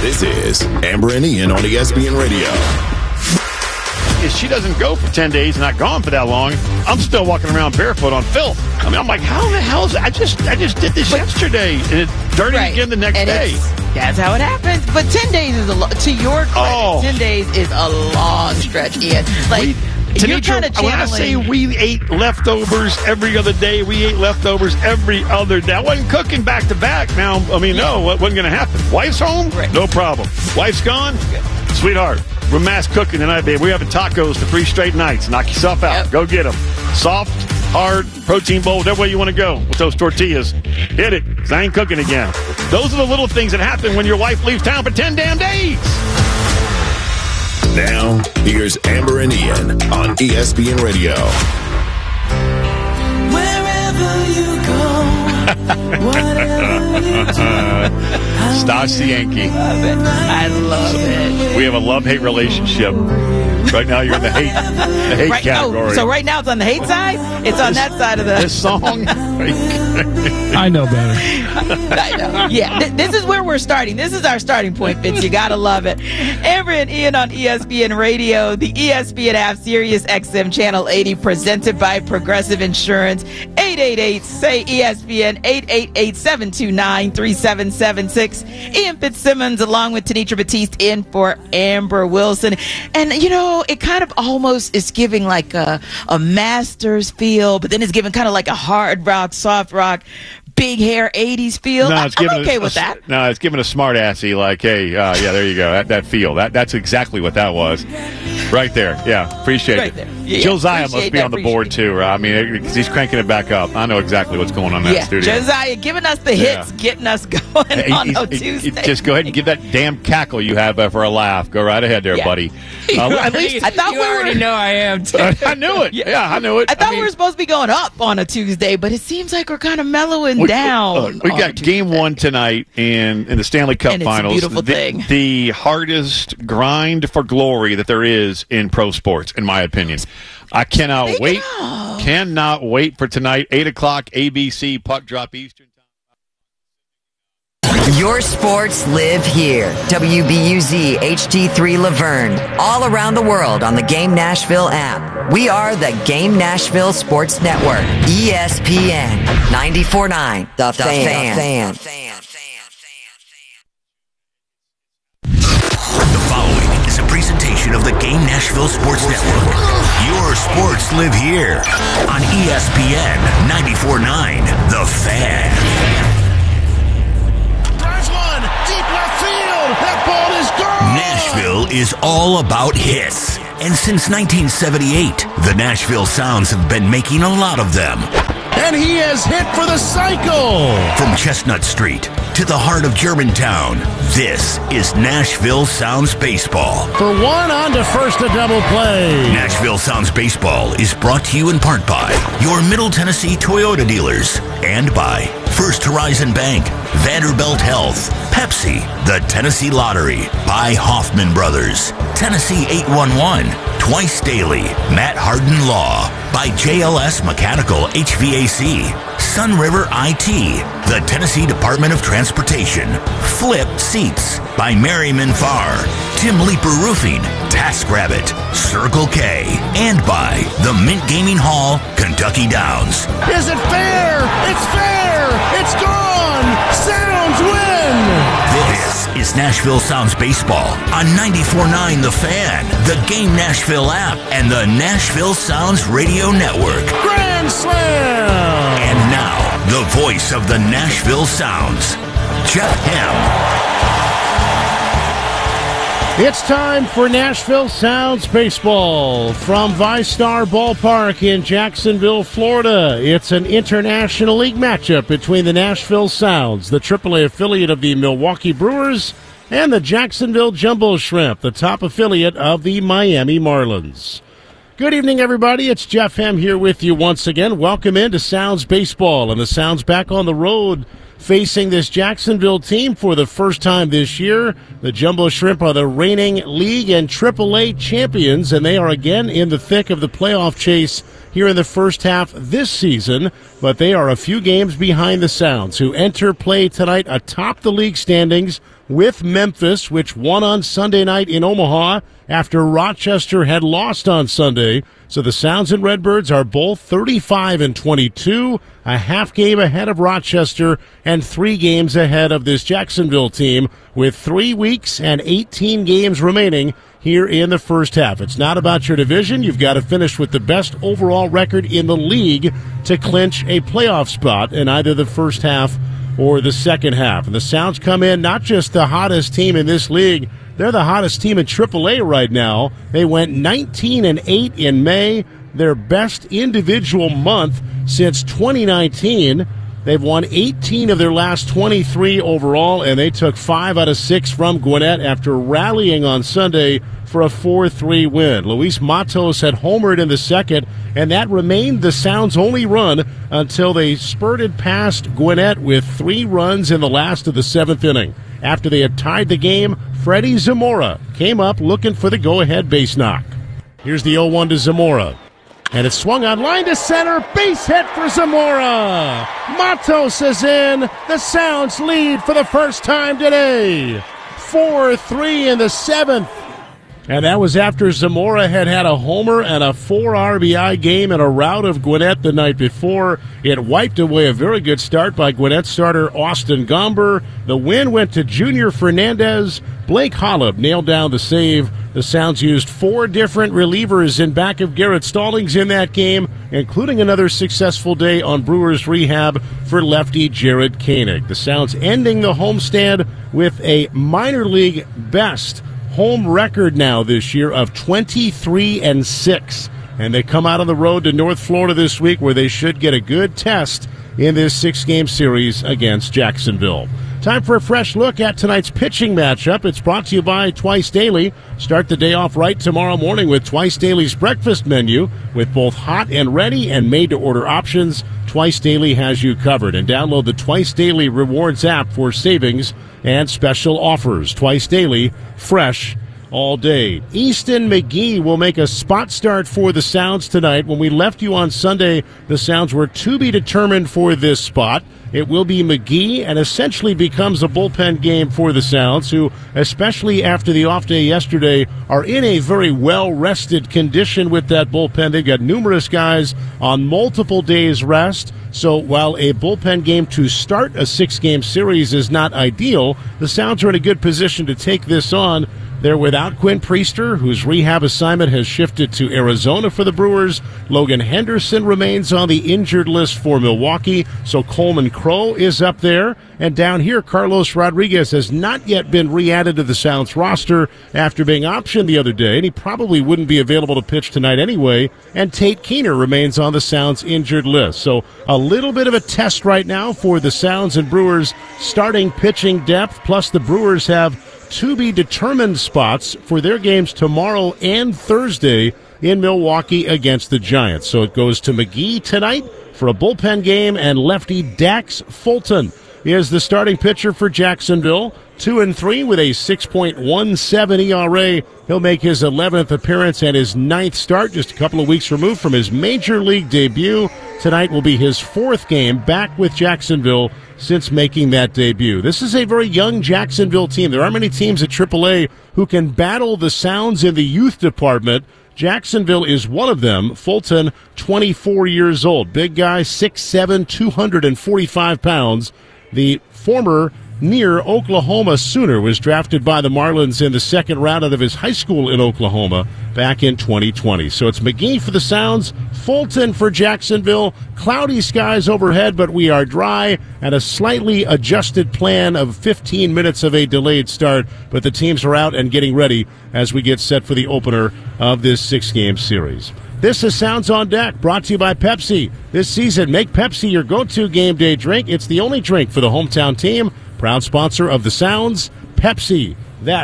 This is Amber and Ian on ESPN Radio. If she doesn't go for 10 days, not gone for that long, I'm still walking around barefoot on filth. I mean, I'm like, how the hell is it? I just did this yesterday, and it's dirty again the next day. That's how it happens. But 10 days is to your credit, 10 days is a long stretch, Ian. Like, you're kind of channeling. When I say we ate leftovers every other day, we ate leftovers every other day. I wasn't cooking back to back. Now, I mean, no, what wasn't going to happen? Wife's home? Right. No problem. Wife's gone? Sweetheart, we're mass cooking tonight, babe. We're having tacos for 3 straight nights. Knock yourself out. Yep. Go get them. Soft, hard, protein bowl, whatever way you want to go with those tortillas. Hit it, because I ain't cooking again. Those are the little things that happen when your wife leaves town for 10 damn days. Now, here's Amber and Ian on ESPN Radio. Wherever you go, whatever you do. Stassi Yankee. I love it. We have a love-hate relationship. Right now, you're in the hate category. Oh, so right now it's on the hate side? It's on that side of the... This song? I know better. I know. Yeah, this is where we're starting. This is our starting point, Fitz. You got to love it. Amber and Ian on ESPN Radio, the ESPN app, Sirius XM Channel 80, presented by Progressive Insurance. 888-SAY-ESPN, 888-729-3776. Ian Fitzsimmons along with Tenitra Batiste in for Amber Wilson. And, you know, it kind of almost is giving like a Masters feel, but then it's giving kind of like a hard rock, soft rock, big hair 80s feel. No, I'm okay with that. No, it's giving a smart assy like, hey, yeah, there you go. That feel. That's exactly what that was. Right there. Yeah, appreciate it. There. Yeah, Josiah must be on the board, too. I mean, he's cranking it back up. I know exactly what's going on in that studio. Josiah giving us the hits, getting us going on a Tuesday. Just go ahead and give that damn cackle you have for a laugh. Go right ahead there, buddy. At least I thought you already know I am, too. I knew it. Yeah, I knew it. I thought we were supposed to be going up on a Tuesday, but it seems like we're kind of mellowing down. We got game one tonight in the Stanley Cup Finals. It's a beautiful thing. The hardest grind for glory that there is in pro sports, in my opinion. I cannot wait. Cannot wait for tonight. 8 o'clock, ABC, puck drop Eastern time. Your sports live here. WBUZ HD3 Laverne. All around the world on the Game Nashville app. We are the Game Nashville Sports Network. ESPN 94.9. The Fan. The following is a presentation of the Game Nashville Sports Network. Your sports live here on ESPN 94.9. The Fan. Deep left field. That ball is gone. Nashville is all about hits. And since 1978, the Nashville Sounds have been making a lot of them. And he has hit for the cycle. From Chestnut Street to the heart of Germantown, this is Nashville Sounds Baseball. For one, on to first, a double play. Nashville Sounds Baseball is brought to you in part by your Middle Tennessee Toyota dealers and by First Horizon Bank, Vanderbilt Health, Pepsi, the Tennessee Lottery, by Hoffman Brothers, Tennessee 811, Twice Daily, Matt Harden Law, by JLS Mechanical HVAC, Sun River IT, the Tennessee Department of Transportation, Flip Seats, by Merriman Farr, Tim Leeper Roofing, TaskRabbit, Circle K, and by the Mint Gaming Hall, Kentucky Downs. Is it fair? It's fair! It's gone! Sounds win! This is Nashville Sounds Baseball on 94.9 The Fan, the Game Nashville app, and the Nashville Sounds Radio Network. Grand Slam! And now, the voice of the Nashville Sounds, Jeff Hem. It's time for Nashville Sounds Baseball from VyStar Ballpark in Jacksonville, Florida. It's an International League matchup between the Nashville Sounds, the AAA affiliate of the Milwaukee Brewers, and the Jacksonville Jumbo Shrimp, the top affiliate of the Miami Marlins. Good evening, everybody. It's Jeff Hem here with you once again. Welcome into Sounds Baseball, and the Sounds back on the road facing this Jacksonville team for the first time this year. The Jumbo Shrimp are the reigning league and AAA champions, and they are again in the thick of the playoff chase here in the first half this season, but they are a few games behind the Sounds, who enter play tonight atop the league standings with Memphis, which won on Sunday night in Omaha after Rochester had lost on Sunday. So the Sounds and Redbirds are both 35-22, a half game ahead of Rochester and 3 games ahead of this Jacksonville team, with 3 weeks and 18 games remaining here in the first half. It's not about your division. You've got to finish with the best overall record in the league to clinch a playoff spot in either the first half or the second half. And the Sounds come in not just the hottest team in this league, they're the hottest team in AAA right now. They went 19-8 in May, their best individual month since 2019. They've won 18 of their last 23 overall, and they took 5 out of 6 from Gwinnett after rallying on Sunday for a 4-3 win. Luis Matos had homered in the second, and that remained the Sounds' only run until they spurted past Gwinnett with 3 runs in the last of the 7th inning. After they had tied the game, Freddie Zamora came up looking for the go-ahead base knock. Here's the 0-1 to Zamora. And it's swung on line to center. Base hit for Zamora. Matos is in. The Sounds lead for the first time today. 4-3 in the 7th. And that was after Zamora had a homer and a 4 RBI game in a rout of Gwinnett the night before. It wiped away a very good start by Gwinnett starter Austin Gomber. The win went to Junior Fernandez. Blake Holub nailed down the save. The Sounds used 4 different relievers in back of Garrett Stallings in that game, including another successful day on Brewers rehab for lefty Jared Koenig. The Sounds ending the homestand with a minor league best home record now this year of 23-6. And they come out on the road to North Florida this week, where they should get a good test in this 6-game series against Jacksonville. Time for a fresh look at tonight's pitching matchup. It's brought to you by Twice Daily. Start the day off right tomorrow morning with Twice Daily's breakfast menu with both hot and ready and made-to-order options. Twice Daily has you covered. And download the Twice Daily Rewards app for savings and special offers. Twice Daily, fresh all day. Easton McGee will make a spot start for the Sounds tonight. When we left you on Sunday, the Sounds were to be determined for this spot. It will be McGee, and essentially becomes a bullpen game for the Sounds, who, especially after the off day yesterday, are in a very well-rested condition with that bullpen. They've got numerous guys on multiple days rest. So while a bullpen game to start a 6-game series is not ideal, the Sounds are in a good position to take this on. They're without Quinn Priester, whose rehab assignment has shifted to Arizona for the Brewers. Logan Henderson remains on the injured list for Milwaukee, so Coleman Crowe is up there. And down here, Carlos Rodriguez has not yet been re-added to the Sounds roster after being optioned the other day, and he probably wouldn't be available to pitch tonight anyway. And Tate Keener remains on the Sounds injured list. So a little bit of a test right now for the Sounds and Brewers starting pitching depth, plus the Brewers have to-be-determined spots for their games tomorrow and Thursday in Milwaukee against the Giants. So it goes to McGee tonight for a bullpen game, and lefty Dax Fulton is the starting pitcher for Jacksonville. 2-3 with a 6.17 ERA. He'll make his 11th appearance and his 9th start, just a couple of weeks removed from his major league debut. Tonight will be his 4th game back with Jacksonville since making that debut. This is a very young Jacksonville team. There aren't many teams at AAA who can battle the Sounds in the youth department. Jacksonville is one of them. Fulton, 24 years old. Big guy, 6'7", 245 pounds. The former near Oklahoma Sooner was drafted by the Marlins in the 2nd round out of his high school in Oklahoma back in 2020. So it's McGee for the Sounds, Fulton for Jacksonville. Cloudy skies overhead, but we are dry, and a slightly adjusted plan of 15 minutes of a delayed start. But the teams are out and getting ready as we get set for the opener of this 6-game series. This is Sounds on Deck, brought to you by Pepsi. This season, make Pepsi your go-to game day drink. It's the only drink for the hometown team. Proud sponsor of the Sounds, Pepsi. That's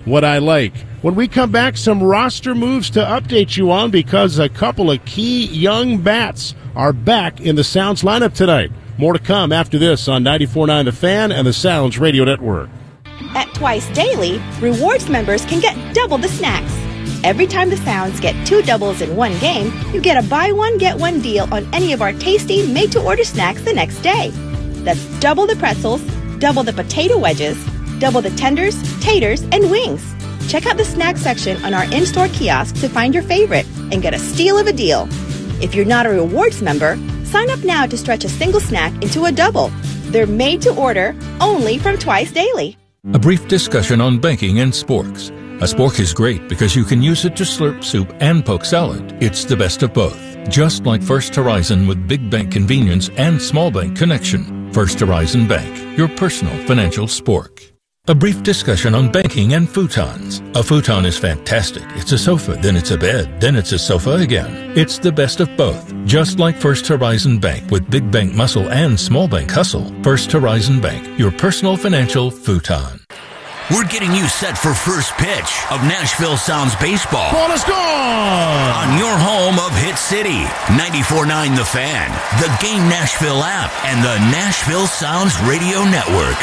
what I like. When we come back, some roster moves to update you on because a couple of key young bats are back in the Sounds lineup tonight. More to come after this on 94.9 The Fan and the Sounds Radio Network. At Twice Daily, rewards members can get double the snacks. Every time the Sounds get 2 doubles in one game, you get a buy one, get one deal on any of our tasty made-to-order snacks the next day. That's double the pretzels, double the potato wedges, double the tenders, taters, and wings. Check out the snack section on our in-store kiosk to find your favorite and get a steal of a deal. If you're not a rewards member, sign up now to stretch a single snack into a double. They're made to order only from Twice Daily. A brief discussion on banking and sporks. A spork is great because you can use it to slurp soup and poke salad. It's the best of both. Just like First Horizon with big bank convenience and small bank connection. First Horizon Bank, your personal financial spork. A brief discussion on banking and futons. A futon is fantastic. It's a sofa, then it's a bed, then it's a sofa again. It's the best of both. Just like First Horizon Bank with big bank muscle and small bank hustle. First Horizon Bank, your personal financial futon. We're getting you set for first pitch of Nashville Sounds baseball. Ball is gone! On your home of Hit City, 94.9 The Fan, the Game Nashville app, and the Nashville Sounds Radio Network.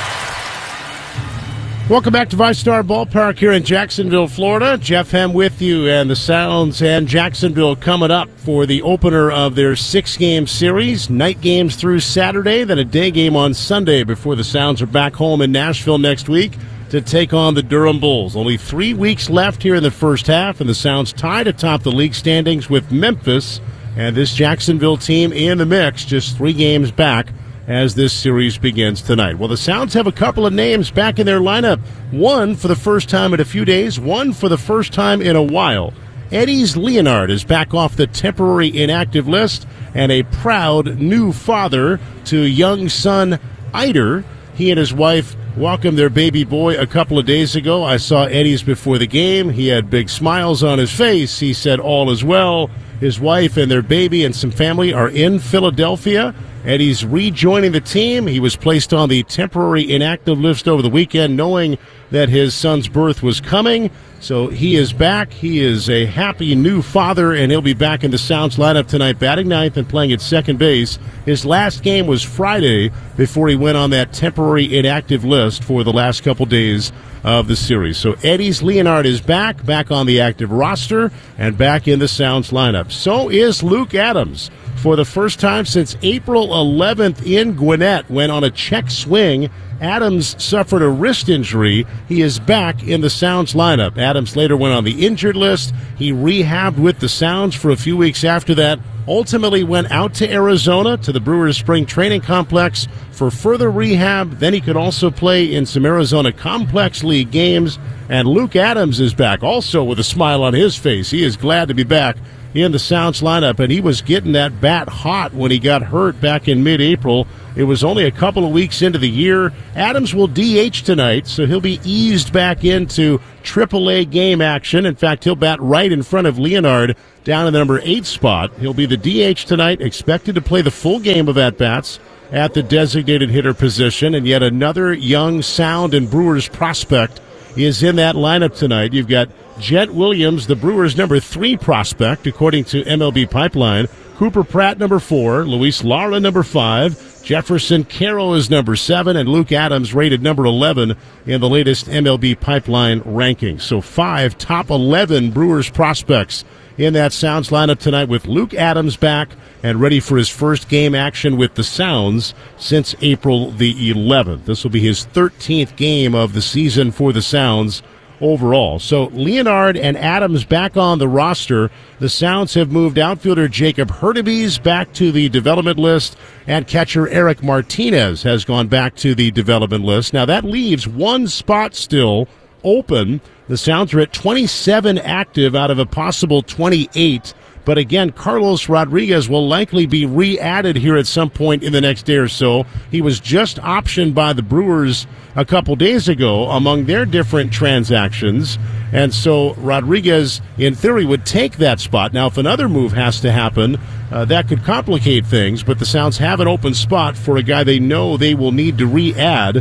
Welcome back to VyStar Ballpark here in Jacksonville, Florida. Jeff Hem with you, and the Sounds and Jacksonville coming up for the opener of their 6-game series. Night games through Saturday, then a day game on Sunday before the Sounds are back home in Nashville next week to take on the Durham Bulls. Only 3 weeks left here in the first half, and the Sounds tied atop the league standings with Memphis, and this Jacksonville team in the mix, just 3 games back as this series begins tonight. Well, the Sounds have a couple of names back in their lineup. One for the first time in a few days, one for the first time in a while. Eddys Leonard is back off the temporary inactive list and a proud new father to young son Eider. He and his wife welcomed their baby boy a couple of days ago. I saw Eddys before the game. He had big smiles on his face. He said all is well. His wife and their baby and some family are in Philadelphia. Eddie's rejoining the team. He was placed on the temporary inactive list over the weekend, knowing that his son's birth was coming. So he is back. He is a happy new father, and he'll be back in the Sounds lineup tonight, batting ninth and playing at second base. His last game was Friday before he went on that temporary inactive list for the last couple days of the series. So Eddys Leonard is back on the active roster, and back in the Sounds lineup. So is Luke Adams. For the first time since April 11th in Gwinnett, when on a check swing, Adams suffered a wrist injury. He is back in the Sounds lineup. Adams later went on the injured list. He rehabbed with the Sounds for a few weeks after that. Ultimately went out to Arizona to the Brewers Spring Training Complex for further rehab. Then he could also play in some Arizona Complex League games. And Luke Adams is back also with a smile on his face. He is glad to be back in the Sounds lineup, and he was getting that bat hot when he got hurt back in mid-April. It was only a couple of weeks into the year. Adams will DH tonight, so he'll be eased back into AAA game action. In fact, he'll bat right in front of Leonard down in the number 8 spot. He'll be the DH tonight, expected to play the full game of at-bats at the designated hitter position, and yet another young Sound and Brewers prospect is in that lineup tonight. You've got Jet Williams, the Brewers' number 3 prospect, according to MLB Pipeline. Cooper Pratt, number 4. Luis Lara, number 5. Jefferson Carroll is number 7. And Luke Adams rated number 11 in the latest MLB Pipeline rankings. So 5 top 11 Brewers prospects in that Sounds lineup tonight, with Luke Adams back and ready for his first game action with the Sounds since April the 11th. This will be his 13th game of the season for the Sounds overall. So Leonard and Adams back on the roster. The Sounds have moved outfielder Jacob Hurtubise back to the development list, and catcher Eric Martinez has gone back to the development list. Now that leaves one spot still open. The Sounds are at 27 active out of a possible 28. But again, Carlos Rodriguez will likely be re-added here at some point in the next day or so. He was just optioned by the Brewers a couple days ago among their different transactions. And so Rodriguez, in theory, would take that spot. Now, if another move has to happen, that could complicate things. But the Sounds have an open spot for a guy they know they will need to re-add.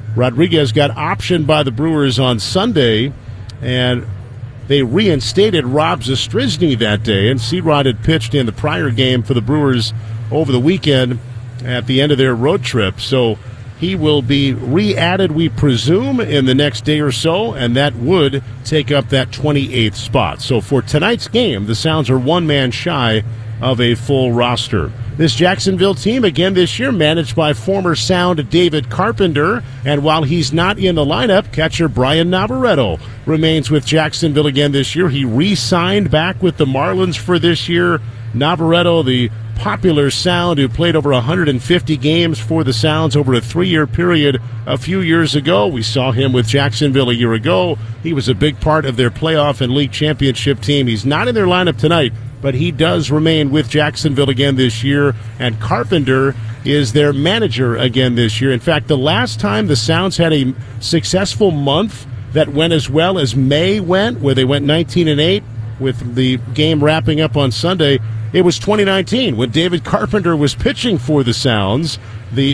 Rodriguez got optioned by the Brewers on Sunday, and they reinstated Rob Zastryzny that day, and C-Rod had pitched in the prior game for the Brewers over the weekend at the end of their road trip. So he will be re-added, we presume, in the next day or so, and that would take up that 28th spot. So for tonight's game, the Sounds are one man shy of a full roster. This Jacksonville team, again this year, managed by former Sound David Carpenter, and while he's not in the lineup, catcher Brian Navarretto remains with Jacksonville again this year. He re-signed back with the Marlins for this year. Navarretto, the popular Sound who played over 150 games for the Sounds over a 3-year period a few years ago. We saw him with Jacksonville a year ago. He was a big part of their playoff and league championship team. He's not in their lineup tonight, but he does remain with Jacksonville again this year, and Carpenter is their manager again this year. In fact, the last time the Sounds had a successful month that went as well as May went, where they went 19-8 with the game wrapping up on Sunday, it was 2019 when David Carpenter was pitching for the Sounds. The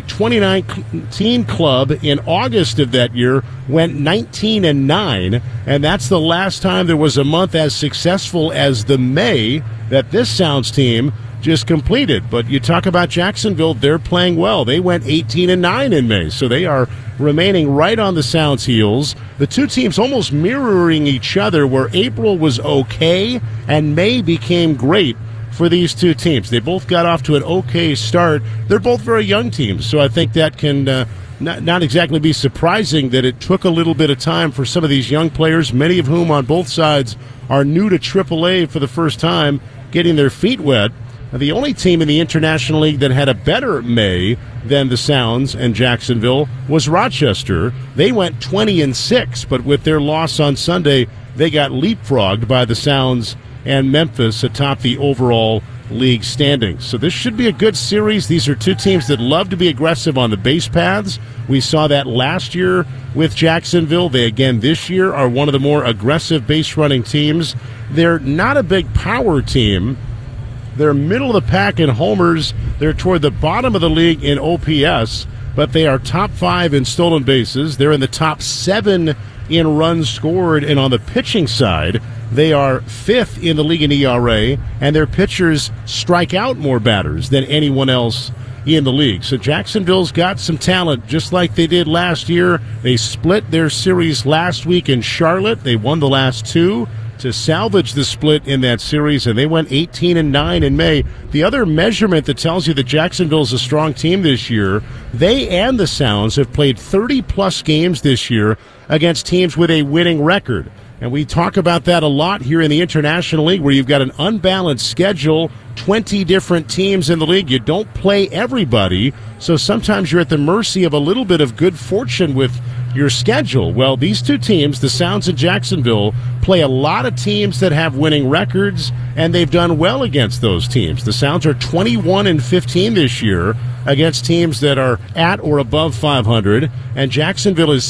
2019 club in August of that year went 19-9, and that's the last time there was a month as successful as the May that this Sounds team just completed. But you talk about Jacksonville, they're playing well. They went 18-9 in May, so they are remaining right on the Sounds' heels. The two teams almost mirroring each other, where April was okay and May became great for these two teams. They both got off to an okay start. They're both very young teams, so I think that can not exactly be surprising that it took a little bit of time for some of these young players, many of whom on both sides are new to AAA for the first time, getting their feet wet. The only team in the International League that had a better May than the Sounds and Jacksonville was Rochester. They went 20-6, but with their loss on Sunday, they got leapfrogged by the Sounds and Memphis atop the overall league standings. So this should be a good series. These are two teams that love to be aggressive on the base paths. We saw that last year with Jacksonville. They, again, this year are one of the more aggressive base-running teams. They're not a big power team. They're middle of the pack in homers. They're toward the bottom of the league in OPS, but they are top 5 in stolen bases. They're in the top 7 in runs scored, and on the pitching side, they are 5th in the league in ERA, and their pitchers strike out more batters than anyone else in the league. So Jacksonville's got some talent, just like they did last year. They split their series last week in Charlotte. They won the last 2 to salvage the split in that series, and they went 18-9 in May. The other measurement that tells you that Jacksonville's a strong team this year, they and the Sounds have played 30-plus games this year against teams with a winning record. And we talk about that a lot here in the International League, where you've got an unbalanced schedule, 20 different teams in the league. You don't play everybody, so sometimes you're at the mercy of a little bit of good fortune with your schedule. Well, these two teams, the Sounds and Jacksonville, play a lot of teams that have winning records, and they've done well against those teams. The Sounds are 21-15 this year against teams that are at or above 500, and Jacksonville is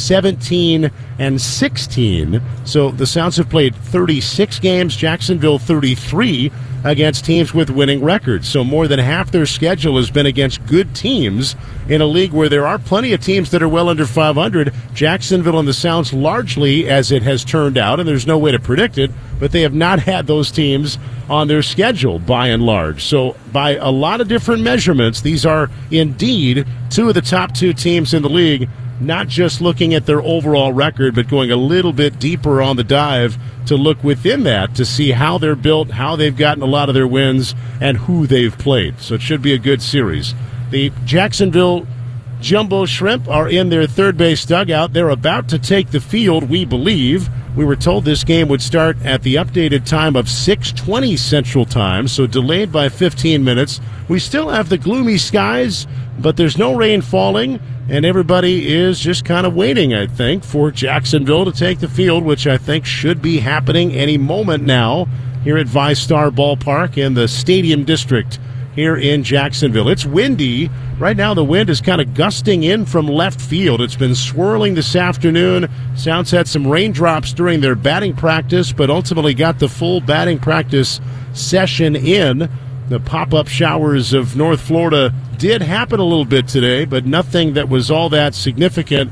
17-16. So the Sounds have played 36 games, Jacksonville 33 against teams with winning records. So more than half their schedule has been against good teams in a league where there are plenty of teams that are well under 500. Jacksonville and the Sounds largely, as it has turned out, and there's no way to predict it, but they have not had those teams on their schedule by and large. So by a lot of different measurements, these are indeed two of the top 2 teams in the league, not just looking at their overall record, but going a little bit deeper on the dive to look within that to see how they're built, how they've gotten a lot of their wins, and who they've played. So it should be a good series. The Jacksonville Jumbo Shrimp are in their third base dugout. They're about to take the field, we believe. We were told this game would start at the updated time of 6:20 Central Time, so delayed by 15 minutes. We still have the gloomy skies, but there's no rain falling, and everybody is just kind of waiting, I think, for Jacksonville to take the field, which I think should be happening any moment now here at VyStar Ballpark in the Stadium District here in Jacksonville. It's windy. Right now the wind is kind of gusting in from left field. It's been swirling this afternoon. Sounds had some raindrops during their batting practice, but ultimately got the full batting practice session in. The pop-up showers of North Florida did happen a little bit today, but nothing that was all that significant.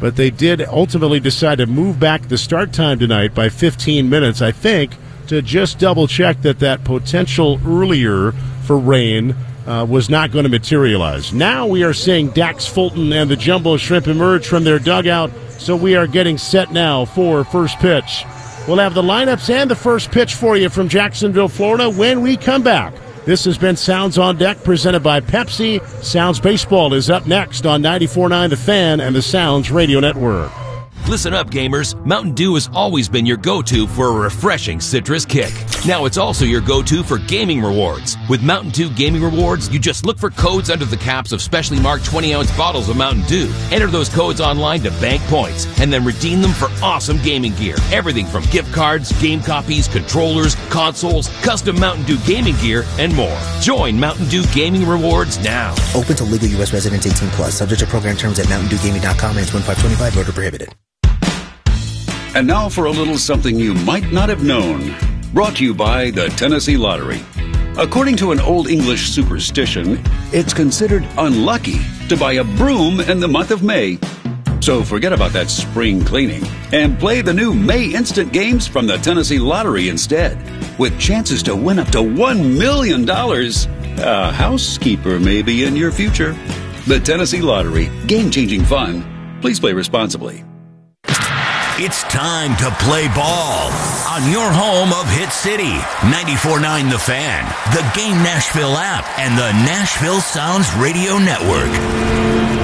but they did ultimately decide to move back the start time tonight by 15 minutes, I think, to just double-check that potential earlier for rain was not going to materialize. Now we are seeing Dax Fulton and the Jumbo Shrimp emerge from their dugout, so we are getting set now for first pitch. We'll have the lineups and the first pitch for you from Jacksonville, Florida when we come back. This has been Sounds on Deck, presented by Pepsi. Sounds Baseball is up next on 94.9 The Fan and the Sounds Radio Network. Listen up, gamers. Mountain Dew has always been your go-to for a refreshing citrus kick. Now it's also your go-to for gaming rewards. With Mountain Dew Gaming Rewards, you just look for codes under the caps of specially marked 20-ounce bottles of Mountain Dew. Enter those codes online to bank points, and then redeem them for awesome gaming gear. Everything from gift cards, game copies, controllers, consoles, custom Mountain Dew gaming gear, and more. Join Mountain Dew Gaming Rewards now. Open to legal U.S. residents 18+. Subject to program terms at mountaindewgaming.com and 2525. Voter prohibited. And now for a little something you might not have known. Brought to you by the Tennessee Lottery. According to an Old English superstition, it's considered unlucky to buy a broom in the month of May. So forget about that spring cleaning and play the new May Instant Games from the Tennessee Lottery instead, with chances to win up to $1 million. A housekeeper may be in your future. The Tennessee Lottery. Game-changing fun. Please play responsibly. It's time to play ball on your home of Hit City, 94.9 The Fan, the Game Nashville app, and the Nashville Sounds Radio Network.